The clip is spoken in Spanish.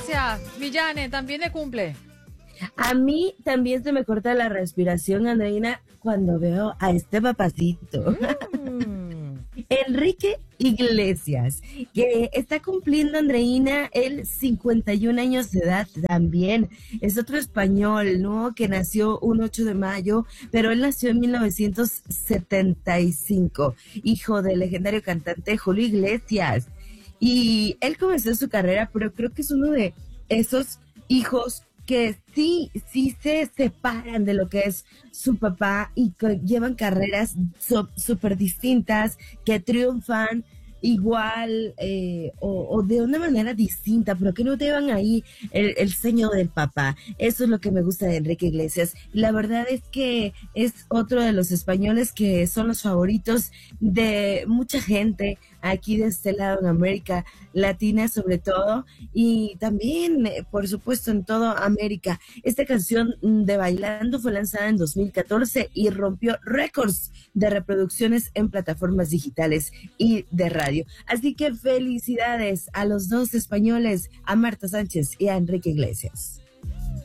Gracias, Villane, también de cumple. A mí también se me corta la respiración, Andreina, cuando veo a este papacito. Enrique Iglesias, que está cumpliendo, Andreina, él 51 años de edad también. Es otro español, ¿no? Que nació un 8 de mayo, pero él nació en 1975, hijo del legendario cantante Julio Iglesias. Y él comenzó su carrera, pero creo que es uno de esos hijos que sí se separan de lo que es su papá y que llevan carreras súper distintas, que triunfan igual o de una manera distinta, pero que no llevan ahí el sello del papá. Eso es lo que me gusta de Enrique Iglesias. La verdad es que es otro de los españoles que son los favoritos de mucha gente aquí de este lado en América Latina sobre todo, y también, por supuesto, en toda América. Esta canción de Bailando fue lanzada en 2014 y rompió récords de reproducciones en plataformas digitales y de radio. Así que felicidades a los dos españoles, a Marta Sánchez y a Enrique Iglesias.